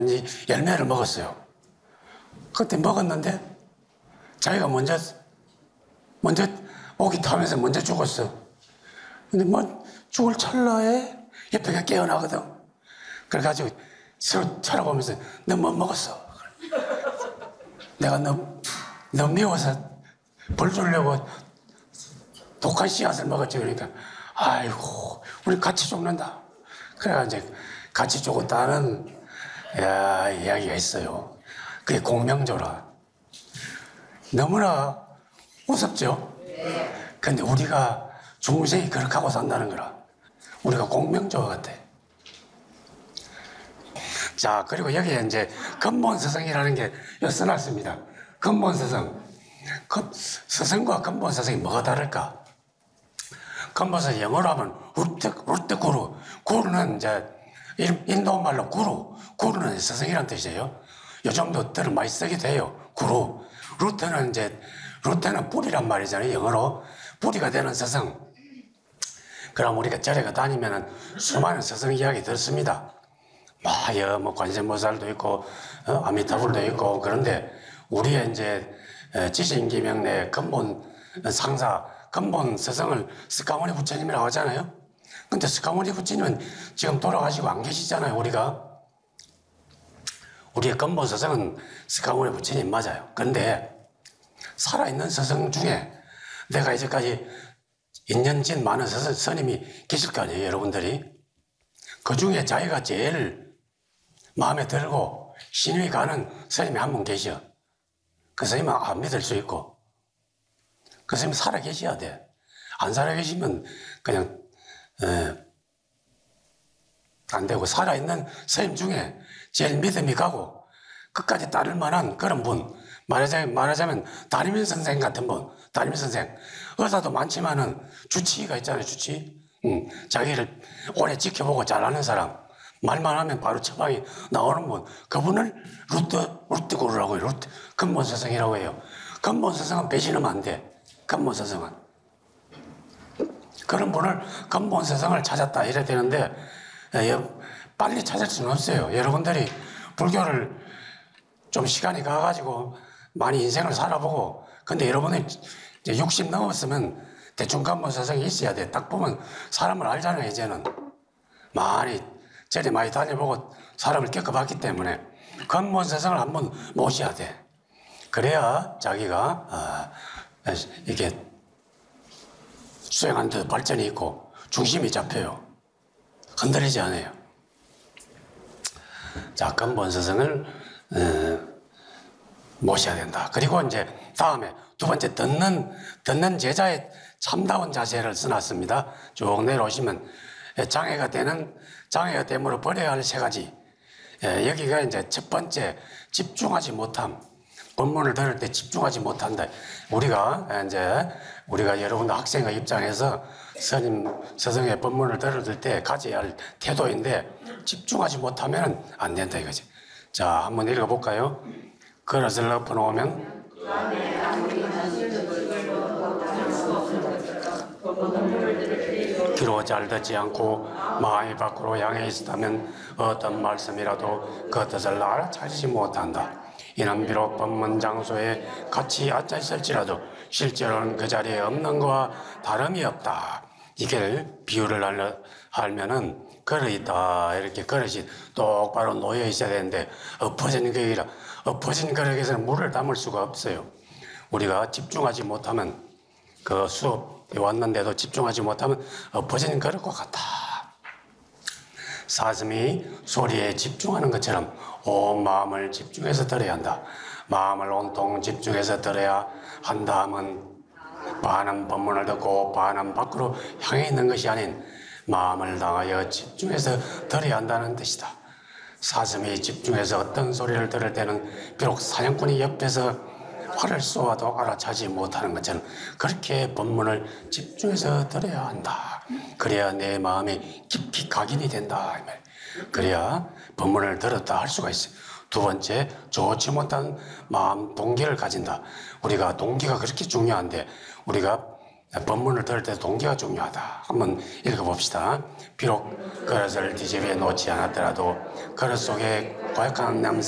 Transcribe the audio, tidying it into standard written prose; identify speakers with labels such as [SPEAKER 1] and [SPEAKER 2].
[SPEAKER 1] 열매를 먹었어요. 그때 먹었는데 자기가 먼저 목이 타면서 먼저 죽었어. 근데 뭐 죽을 찰나에 옆에가 깨어나거든. 그래가지고 서로 쳐다보면서 너 뭐 먹었어? 내가 너 미워서 벌 주려고 독한 씨앗을 먹었지. 그러니까 아이고 우리 같이 죽는다. 그래가 이제 같이 죽었다는 이야기가 있어요. 그게 공명조라. 너무나 무섭죠? 근데 우리가 중생이 그렇게 하고 산다는 거라. 우리가 공명조와 같아. 자, 그리고 여기에 이제 근본스승이라는 게 써놨습니다. 근본스승. 스승과 근본스승이 뭐가 다를까? 근본스승 영어로 하면 루트구루. 구루는 이제 인도 말로 구루는 스승이란 뜻이에요. 요즘도 들은 많이 쓰기도 해요. 구루. 루트는 뿌리란 말이잖아요. 영어로. 뿌리가 되는 스승. 그럼 우리가 절에 다니면 수많은 스승 이야기 듣습니다. 뭐 관세음보살도 있고, 아미타불도 있고, 그런데 우리의 이제 지신기명내 근본 상사, 근본 스승을 스카모니 부처님이라고 하잖아요. 근데 스카모니 부처님은 지금 돌아가시고 안 계시잖아요, 우리가. 우리의 근본 스승은 스카모니 부처님 맞아요. 그런데 살아있는 스승 중에 내가 이제까지 인연진 많은 스님이 계실 거 아니에요, 여러분들이. 그 중에 자기가 제일 마음에 들고 신임이 가는 스님이 한 분 계셔. 그 스님은 안 믿을 수 있고, 그 스님이 살아 계셔야 돼. 안 살아 계시면 그냥 안 되고, 살아있는 스님 중에 제일 믿음이 가고 끝까지 따를 만한 그런 분, 말하자면 다리민 선생 같은 분. 다리민 선생. 의사도 많지만은 주치의가 있잖아요, 주치의. 자기를 오래 지켜보고 잘하는 사람. 말만 하면 바로 처방이 나오는 분. 그분을 루트구루라고 해요. 근본스승이라고 해요. 근본스승은 배신하면 안 돼. 근본스승은. 그런 분을 근본스승을 찾았다 이래야 되는데 빨리 찾을 수는 없어요. 여러분들이 불교를 좀 시간이 가가지고 많이 인생을 살아보고, 근데 여러분이 이제 60 넘었으면 대충 근본스승이 있어야 돼. 딱 보면 사람을 알잖아요, 이제는. 저리 많이 다녀보고 사람을 겪어봤기 때문에 근본스승을 한번 모셔야 돼. 그래야 자기가 이게 수행하는 데 발전이 있고 중심이 잡혀요. 흔들리지 않아요. 자, 근본스승을 모셔야 된다. 그리고 이제 다음에 두 번째 듣는 제자의 참다운 자세를 써놨습니다. 쭉 내려오시면 장애가 됨으로 버려야 할 세 가지. 여기가 이제 첫 번째, 집중하지 못함. 본문을 들을 때 집중하지 못한다. 우리가 여러분들 학생의 입장에서 스승의 본문을 들을 때 가져야 할 태도인데, 집중하지 못하면 안 된다 이거지. 자, 한번 읽어볼까요? 그릇을 엎어놓으면 귀로 잘 듣지 않고 마음이 밖으로 향해 있다면 어떤 말씀이라도 그 뜻을 알아차리지 못한다. 이는 비록 법문 장소에 같이 앉아 있을지라도 실제로는 그 자리에 없는 것과 다름이 없다. 이게 비유를 하면은 그릇이다. 이렇게 그릇이 똑바로 놓여 있어야 되는데 엎어진 그릇에서는 물을 담을 수가 없어요. 우리가 집중하지 못하면, 그 수업에 왔는데도 집중하지 못하면 엎어진 그릇과 같다. 사슴이 소리에 집중하는 것처럼 온 마음을 집중해서 들어야 한다. 마음을 온통 집중해서 들어야 한다 하면 반은 법문을 듣고 반은 밖으로 향해 있는 것이 아닌 마음을 당하여 집중해서 들어야 한다는 뜻이다. 사슴이 집중해서 어떤 소리를 들을 때는 비록 사냥꾼이 옆에서 활을 쏘아도 알아차지 못하는 것처럼 그렇게 법문을 집중해서 들어야 한다. 그래야 내 마음이 깊이 각인이 된다. 그래야 법문을 들었다 할 수가 있어요. 두 번째, 좋지 못한 마음 동기를 가진다. 우리가 동기가 그렇게 중요한데, 우리가 본문을 들을 때 동기가 중요하다. 한번 읽어봅시다. 비록 그릇을 뒤집어 놓지 않았더라도 그릇 속에 고약한 냄새